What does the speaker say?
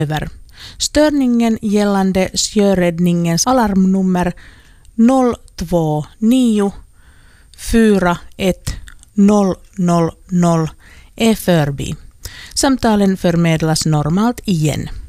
över. Störningen gällande sjöräddningens alarmnummer 029 41 000 är förbi. Samtalen förmedlas normalt igen.